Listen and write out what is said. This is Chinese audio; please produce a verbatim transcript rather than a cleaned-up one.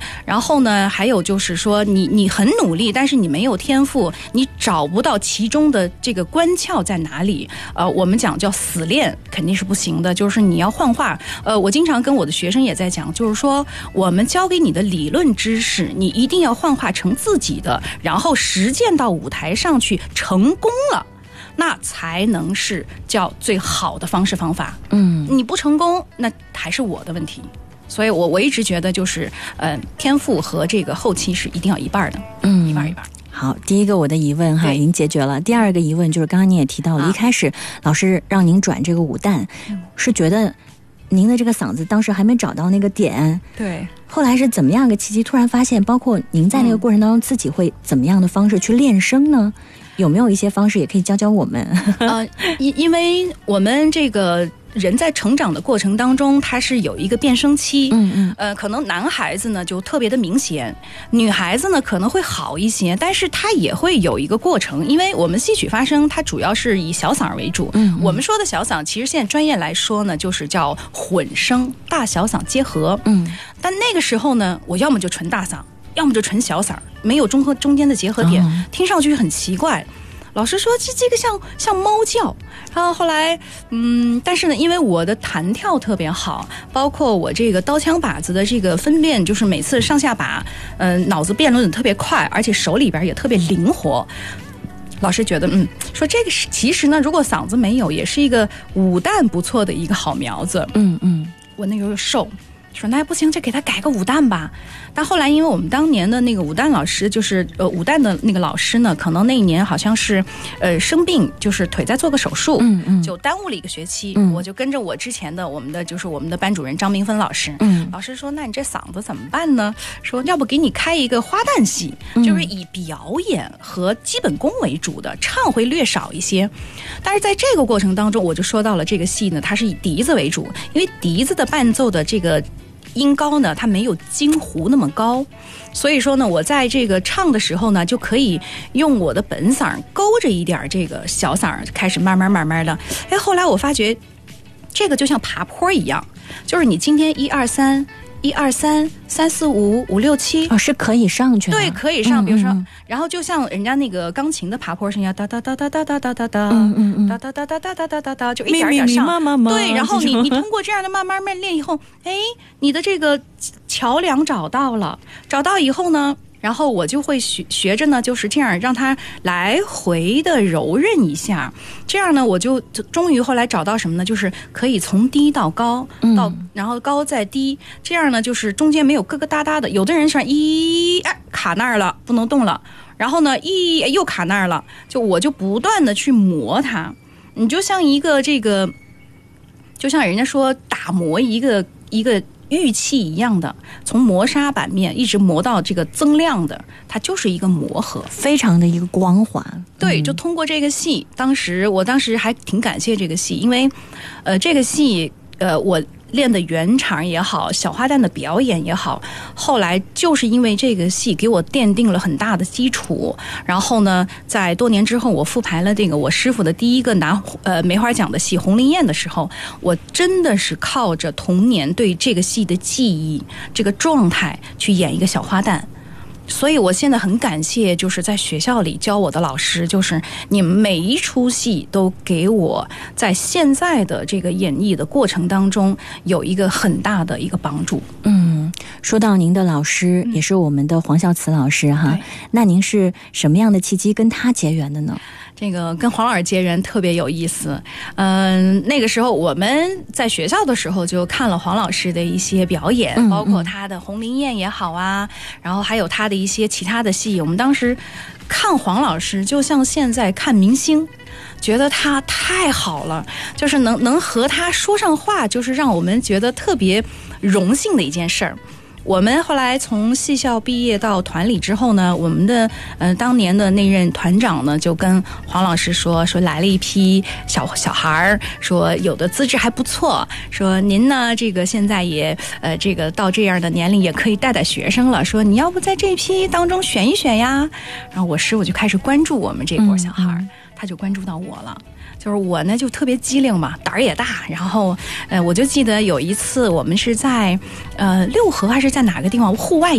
然后呢，还有就是说你你很努力，但是你没有天赋，你找不到其中的这个关窍在哪里。呃，我们讲叫死练肯定是不行的，就是你要幻化。呃，我经常跟我的学生也在讲，就是说我们教给你的理论知识，你一定要幻化成自己的，然后实践到舞台上去，成功了。那才能是叫最好的方式方法。嗯，你不成功，那还是我的问题。所以我我一直觉得就是，呃，天赋和这个后期是一定要一半的，嗯，一半一半。 好，第一个我的疑问哈已经解决了。第二个疑问就是刚刚你也提到了，啊、一开始老师让您转这个舞旦，嗯、是觉得您的这个嗓子当时还没找到那个点。 对。 后来是怎么样个契机？突然发现，包括您在那个过程当中，自己会怎么样的方式去练声呢？有没有一些方式也可以教教我们？ 呃，因因为我们这个人在成长的过程当中，它是有一个变声期。嗯嗯。呃，可能男孩子呢就特别的明显，女孩子呢可能会好一些，但是它也会有一个过程。因为我们戏曲发声，它主要是以小嗓为主。嗯, 嗯。我们说的小嗓，其实现在专业来说呢，就是叫混声，大小嗓结合。嗯。但那个时候呢，我要么就纯大嗓，要么就纯小嗓，没有中和中间的结合点，哦、听上去很奇怪。老师说这这个像像猫叫，然后后来嗯，但是呢，因为我的弹跳特别好，包括我这个刀枪把子的这个分辨，就是每次上下把，嗯、呃，脑子辩论的特别快，而且手里边也特别灵活。老师觉得，嗯，说这个是其实呢，如果嗓子没有，也是一个武旦不错的一个好苗子。嗯嗯，我那个又瘦。说那不行，就给他改个武旦吧。但后来因为我们当年的那个武旦老师，就是呃武旦的那个老师呢，可能那一年好像是呃生病，就是腿在做个手术，嗯嗯，就耽误了一个学期。嗯，我就跟着我之前的我们的就是我们的班主任张明芬老师，嗯，老师说那你这嗓子怎么办呢？说要不给你开一个花旦戏，就是以表演和基本功为主的，唱会略少一些。但是在这个过程当中，我就说到了这个戏呢，它是以笛子为主，因为笛子的伴奏的这个音高呢，它没有京胡那么高，所以说呢，我在这个唱的时候呢，就可以用我的本嗓勾着一点这个小嗓，开始慢慢慢慢的。哎，后来我发觉，这个就像爬坡一样，就是你今天一二三。一二三三四五五六七哦，是可以上去的。 对，可以上。比如说，嗯嗯然后就像人家那个钢琴的爬坡声一样，哒哒哒哒哒哒哒哒哒，嗯嗯嗯，哒哒哒哒哒哒哒哒哒，就一点点上。 咪咪咪对，然后你你通过这样的慢慢慢练以后，哎，你的这个桥梁找到了，找到以后呢。然后我就会学学着呢，就是这样让它来回的柔韧一下，这样呢，我就终于后来找到什么呢？就是可以从低到高，到、嗯、然后高再低，这样呢，就是中间没有疙疙瘩瘩的。有的人是一哎卡那儿了，不能动了，然后呢一又卡那儿了，就我就不断的去磨它，你就像一个这个，就像人家说打磨一个一个。玉器一样的，从磨砂板面一直磨到这个增亮的，它就是一个磨合， 非常的一个光滑。 对，就通过这个戏，当时我当时还挺感谢这个戏，因为，呃，这个戏，呃，我练的圆场也好，小花旦的表演也好，后来就是因为这个戏给我奠定了很大的基础。然后呢，在多年之后，我复排了这个我师傅的第一个拿呃梅花奖的戏《红菱宴》的时候，我真的是靠着童年对这个戏的记忆、这个状态去演一个小花旦。所以我现在很感谢就是在学校里教我的老师，就是你们每一出戏都给我在现在的这个演绎的过程当中有一个很大的一个帮助。 嗯，说到您的老师、嗯、也是我们的黄孝慈老师哈，那您是什么样的契机跟他结缘的呢？ 这个跟黄老师结缘特别有意思。嗯、呃，那个时候我们在学校的时候就看了黄老师的一些表演，嗯嗯包括他的《红菱宴》也好啊，然后还有他的一些其他的戏。我们当时看黄老师就像现在看明星，觉得他太好了，就是能能和他说上话，就是让我们觉得特别荣幸的一件事儿。我们后来从戏校毕业到团里之后呢，我们的呃当年的那任团长呢就跟黄老师说说来了一批小小孩儿，说有的资质还不错，说您呢这个现在也呃这个到这样的年龄也可以带带学生了，说你要不在这批当中选一选呀。然后我师傅就开始关注我们这波小孩儿、嗯嗯、他就关注到我了。就是我呢就特别机灵嘛，胆儿也大，然后呃我就记得有一次我们是在呃六合还是在哪个地方户外